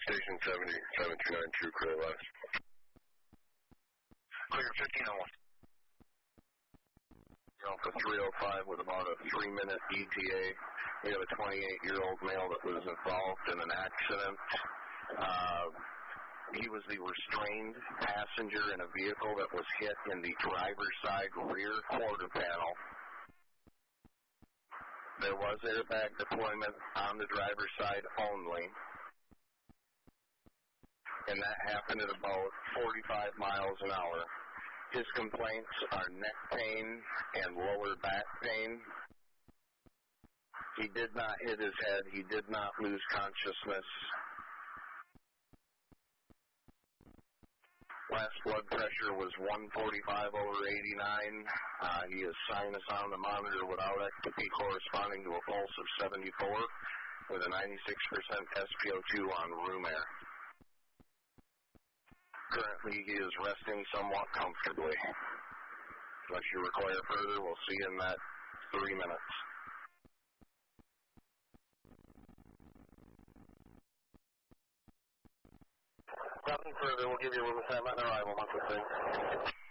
Station 70, 729 True Clear West. Clear 1501. You're off the 305 with about a 3-minute ETA. We have a 28-year-old male that was involved in an accident. He was the restrained passenger in a vehicle that was hit in the driver's side rear quarter panel. There was airbag deployment on the driver's side only. And that happened at about 45 miles an hour. His complaints are neck pain and lower back pain. He did not hit his head. He did not lose consciousness. Last blood pressure was 145/89. He is sinus on the monitor without ectopy corresponding to a pulse of 74 with a 96% SpO2 on room air. Currently, he is resting somewhat comfortably. Unless you require further, we'll see you in that 3 minutes. Nothing further. We'll give you a little time on arrival once we're through.